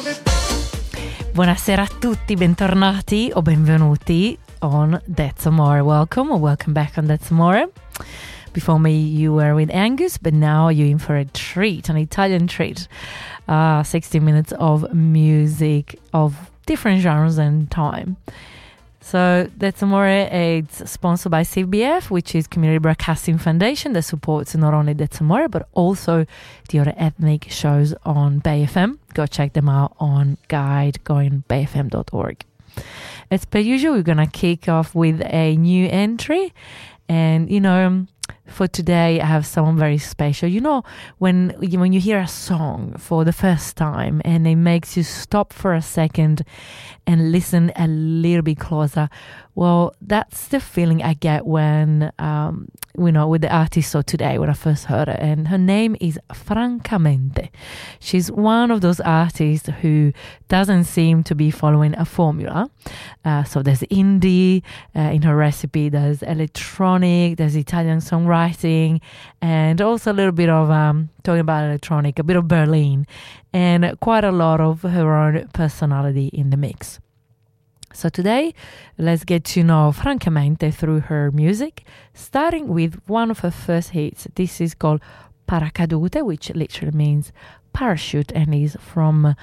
Buonasera a tutti, bentornati o benvenuti on That's Amore. Welcome or welcome back on That's Amore. Before me, you were with Angus, but now you're in for a treat, an Italian treat. 60 minutes of music of different genres and time. So That's Amore, it's sponsored by CBF, which is Community Broadcasting Foundation that supports not only That's Amore, but also the other ethnic shows on Bay FM. Go check them out on guidegoingbayfm.org. As per usual, we're going to kick off with a new entry. And, for today, I have someone very special. When you hear a song for the first time and it makes you stop for a second and listen a little bit closer, well, that's the feeling I get when, with the artist of today, when I first heard her. And her name is Francamente. She's one of those artists who doesn't seem to be following a formula. So there's indie in her recipe, there's electronic, there's Italian songwriting, and also a little bit of, talking about electronic, a bit of Berlin, and quite a lot of her own personality in the mix. So today, let's get to know Francamente through her music, starting with one of her first hits. This is called Paracadute, which literally means parachute, and is from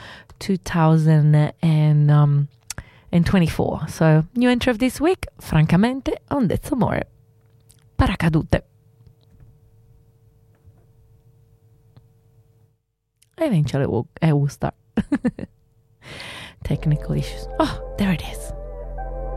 2024. So, new entry of this week, Francamente on That's Amore. Paracadute. Eventually I will start. Technical issues. Oh, there it is.